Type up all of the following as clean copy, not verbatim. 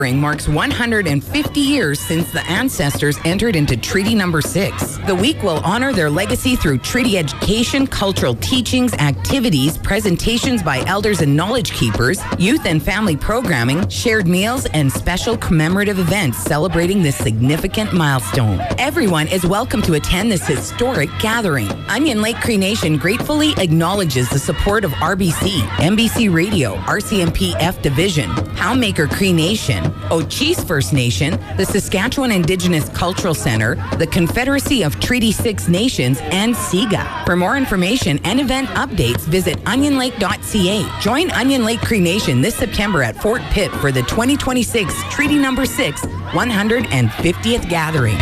Marks 150 years since the ancestors entered into Treaty Number 6. The week will honor their legacy through treaty education, cultural teachings, activities, presentations by elders and knowledge keepers, youth and family programming, shared meals, and special commemorative events celebrating this significant milestone. Everyone is welcome to attend this historic gathering. Onion Lake Cree Nation gratefully acknowledges the support of RBC, NBC Radio, RCMP F Division, Poundmaker Cree Nation, Ochese First Nation, the Saskatchewan Indigenous Cultural Center, the Confederacy of Treaty 6 Nations, and SIGA. For more information and event updates, visit onionlake.ca. Join Onion Lake Cree Nation this September at Fort Pitt for the 2026 Treaty Number 6 150th Gathering.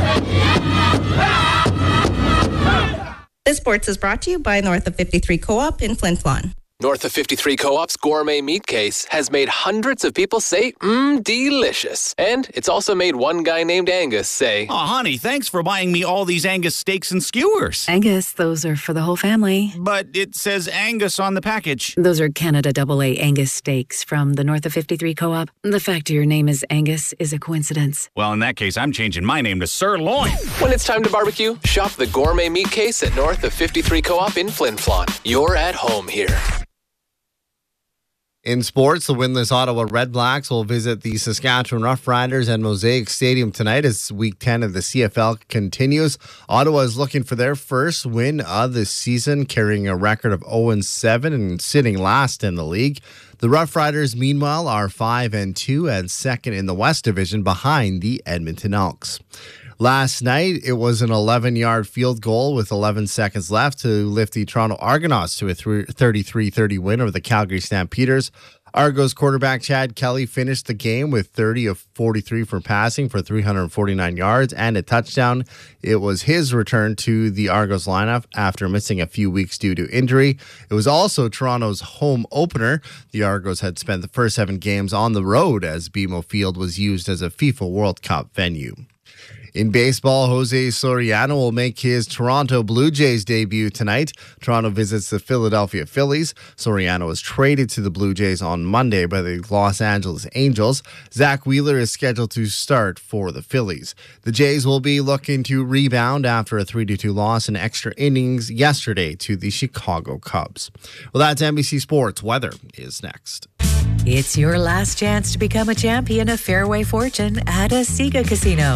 This Sports is brought to you by North of 53 Co-op in Flin Flon. North of 53 Co-op's gourmet meat case has made hundreds of people say, delicious. And it's also made one guy named Angus say, "Oh, honey, thanks for buying me all these Angus steaks and skewers." Angus, those are for the whole family. But it says Angus on the package. Those are Canada AA Angus steaks from the North of 53 Co-op. The fact your name is Angus is a coincidence. Well, in that case, I'm changing my name to Sirloin. When it's time to barbecue, shop the gourmet meat case at North of 53 Co-op in Flin Flon. You're at home here. In sports, the winless Ottawa Redblacks will visit the Saskatchewan Roughriders at Mosaic Stadium tonight as Week 10 of the CFL continues. Ottawa is looking for their first win of the season, carrying a record of 0-7 and sitting last in the league. The Roughriders, meanwhile, are 5-2 and second in the West Division behind the Edmonton Elks. Last night, it was an 11-yard field goal with 11 seconds left to lift the Toronto Argonauts to a 33-30 win over the Calgary Stampeders. Argos quarterback Chad Kelly finished the game with 30 of 43 for passing for 349 yards and a touchdown. It was his return to the Argos lineup after missing a few weeks due to injury. It was also Toronto's home opener. The Argos had spent the first 7 games on the road as BMO Field was used as a FIFA World Cup venue. In baseball, Jose Soriano will make his Toronto Blue Jays debut tonight. Toronto visits the Philadelphia Phillies. Soriano was traded to the Blue Jays on Monday by the Los Angeles Angels. Zach Wheeler is scheduled to start for the Phillies. The Jays will be looking to rebound after a 3-2 loss in extra innings yesterday to the Chicago Cubs. Well, that's NBC Sports. Weather is next. It's your last chance to become a champion of Fairway Fortune at a SIGA Casino.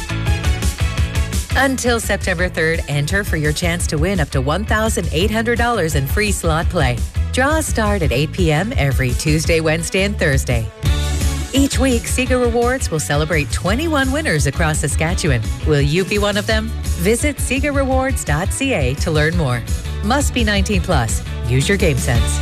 Until September 3rd, enter for your chance to win up to $1,800 in free slot play. Draws start at 8 p.m. every Tuesday, Wednesday, and Thursday. Each week, SIGA Rewards will celebrate 21 winners across Saskatchewan. Will you be one of them? Visit SIGARewards.ca to learn more. Must be 19 plus. Use your game sense.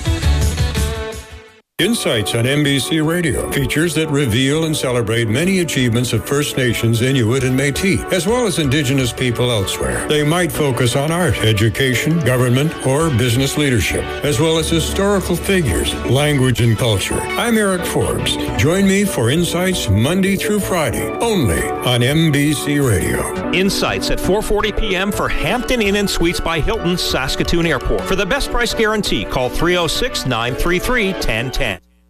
Insights on NBC Radio, features that reveal and celebrate many achievements of First Nations, Inuit, and Métis, as well as Indigenous people elsewhere. They might focus on art, education, government, or business leadership, as well as historical figures, language, and culture. I'm Eric Forbes. Join me for Insights Monday through Friday, only on NBC Radio. Insights at 4:40 p.m. for Hampton Inn and Suites by Hilton, Saskatoon Airport. For the best price guarantee, call 306-933-1010.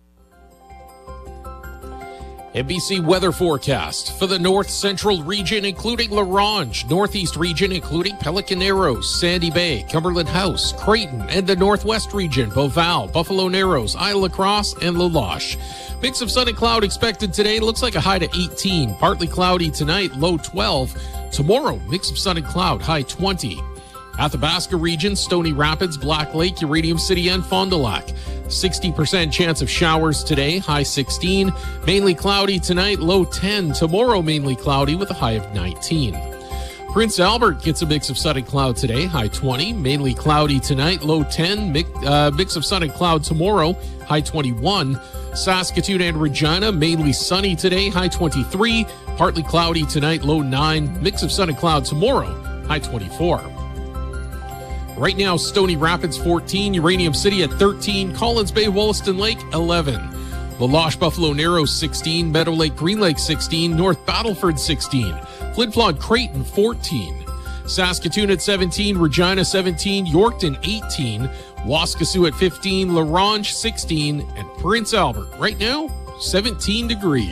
NBC weather forecast for the north central region, including La Ronge, northeast region, including Pelican Narrows, Sandy Bay, Cumberland House, Creighton, and the northwest region, Beauval, Buffalo Narrows, Isle La Crosse, and La Loche. Mix of sun and cloud expected today. Looks like a high to 18. Partly cloudy tonight, low 12. Tomorrow, mix of sun and cloud, high 20. Athabasca region, Stony Rapids, Black Lake, Uranium City, and Fond du Lac. 60% chance of showers today, high 16. Mainly cloudy tonight, low 10. Tomorrow, mainly cloudy with a high of 19. Prince Albert gets a mix of sun and cloud today, high 20. Mainly cloudy tonight, low 10. Mix of sun and cloud tomorrow, high 21. Saskatoon and Regina, mainly sunny today, high 23. Partly cloudy tonight, low 9. Mix of sun and cloud tomorrow, high 24. Right now, Stony Rapids 14, Uranium City at 13, Collins Bay, Wollaston Lake 11, La Loche, Buffalo Narrows 16, Meadow Lake, Green Lake 16, North Battleford 16, Flin Flon, Creighton 14, Saskatoon at 17, Regina 17, Yorkton 18, Waskesiu at 15, La Ronge 16, and Prince Albert right now 17 degrees.